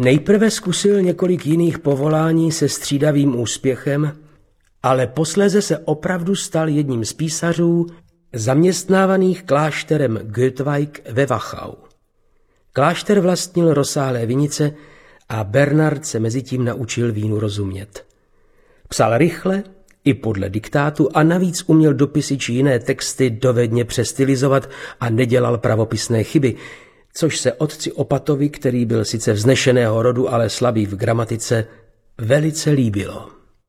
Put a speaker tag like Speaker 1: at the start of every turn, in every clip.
Speaker 1: Nejprve zkusil několik jiných povolání se střídavým úspěchem, ale posléze se opravdu stal jedním z písařů zaměstnávaných klášterem Götweig ve Wachau. Klášter vlastnil rozsáhlé vinice a Bernard se mezitím naučil vínu rozumět. Psal rychle i podle diktátu a navíc uměl dopisy či jiné texty dovedně přestylizovat a nedělal pravopisné chyby, což se otci Opatovi, který byl sice vznešeného rodu, ale slabý v gramatice, velice líbilo.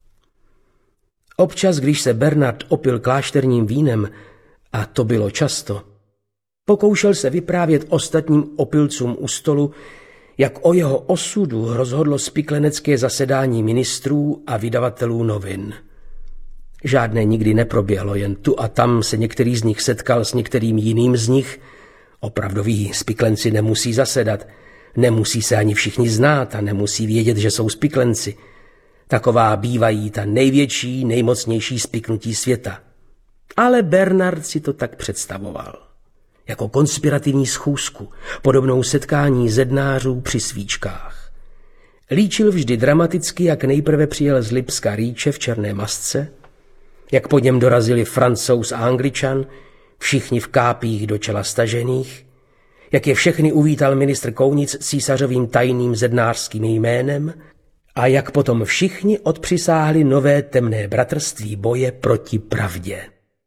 Speaker 1: Občas, když se Bernard opil klášterním vínem, a to bylo často, pokoušel se vyprávět ostatním opilcům u stolu, jak o jeho osudu rozhodlo spiklenecké zasedání ministrů a vydavatelů novin. Žádné nikdy neproběhlo, jen tu a tam se některý z nich setkal s některým jiným z nich. Opravdoví spiklenci nemusí zasedat, nemusí se ani všichni znát a nemusí vědět, že jsou spiklenci. Taková bývají ta největší, nejmocnější spiknutí světa. Ale Bernard si to tak představoval. Jako konspirativní schůzku, podobnou setkání zednářů při svíčkách. Líčil vždy dramaticky, jak nejprve přijel z Lipska Rýče v černé masce, jak po něm dorazili Francouz a Angličan, všichni v kápích do čela stažených, jak je všechny uvítal ministr Kounic císařovým tajným zednářským jménem a jak potom všichni odpřisáhli nové temné bratrství boje proti pravdě.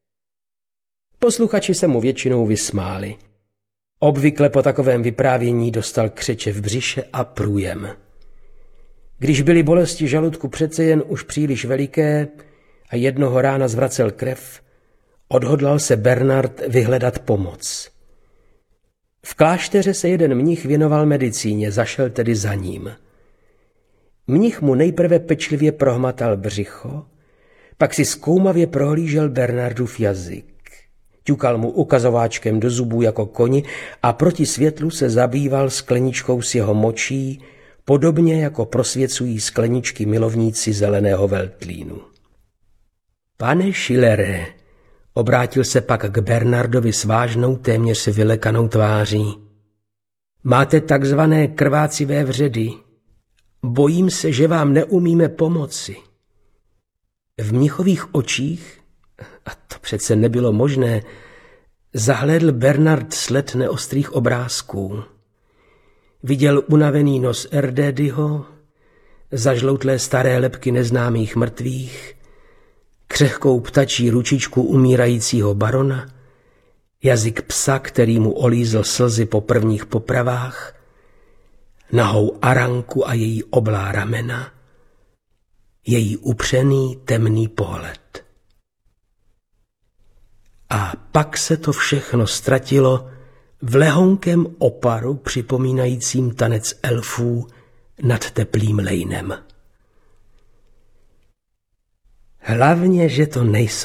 Speaker 1: Posluchači se mu většinou vysmáli. Obvykle po takovém vyprávění dostal křeče v břiše a průjem. Když byly bolesti žaludku přece jen už příliš veliké a jednoho rána zvracel krev, odhodlal se Bernard vyhledat pomoc. V klášteře se jeden mnich věnoval medicíně, zašel tedy za ním. Mnich mu nejprve pečlivě prohmatal břicho, pak si zkoumavě prohlížel Bernardův jazyk. Ťukal mu ukazováčkem do zubů jako koni a proti světlu se zabýval skleničkou s jeho močí, podobně jako prosvěcují skleničky milovníci zeleného veltlínu. Pane Schillere, obrátil se pak k Bernardovi s vážnou, téměř vylekanou tváří. Máte takzvané krvácivé vředy. Bojím se, že vám neumíme pomoci. V mnichových očích, a to přece nebylo možné, zahlédl Bernard sled neostrých obrázků. Viděl unavený nos Erdédyho, zažloutlé staré lebky neznámých mrtvých, křehkou ptačí ručičku umírajícího barona, jazyk psa, který mu olízl slzy po prvních popravách, nahou Aranku a její oblá ramena, její upřený temný pohled. A pak se to všechno ztratilo v lehonkém oparu připomínajícím tanec elfů nad teplým lejnem. Hlavně, že to nejsou